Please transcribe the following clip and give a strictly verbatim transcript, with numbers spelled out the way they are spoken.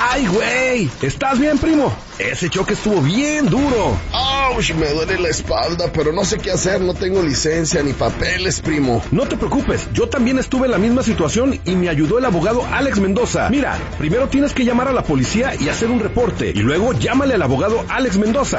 ¡Ay, güey! ¿Estás bien, primo? Ese choque estuvo bien duro. ¡Auch! Me duele la espalda, pero no sé qué hacer. No tengo licencia ni papeles, primo. No te preocupes, yo también estuve en la misma situación y me ayudó el abogado Alex Mendoza. Mira, primero tienes que llamar a la policía y hacer un reporte, y luego llámale al abogado Alex Mendoza.